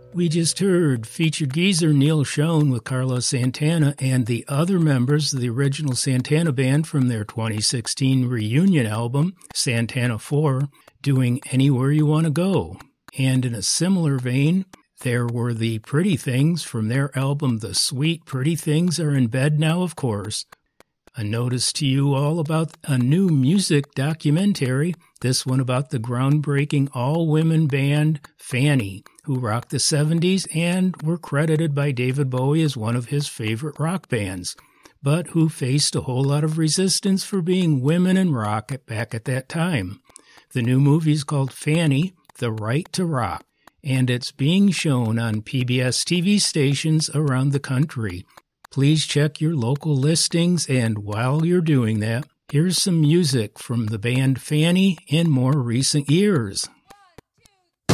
We just heard featured geezer Neil Schon with Carlos Santana and the other members of the original Santana band from their 2016 reunion album, Santana 4, doing Anywhere You Want to Go. And in a similar vein, there were the Pretty Things from their album The Sweet Pretty Things Are in Bed Now, of course. A notice to you all about a new music documentary, this one about the groundbreaking all-women band Fanny, who rocked the 70s and were credited by David Bowie as one of his favorite rock bands, but who faced a whole lot of resistance for being women in rock back at that time. The new movie is called Fanny, The Right to Rock, and it's being shown on PBS TV stations around the country. Please check your local listings, and while you're doing that, here's some music from the band Fanny in more recent years.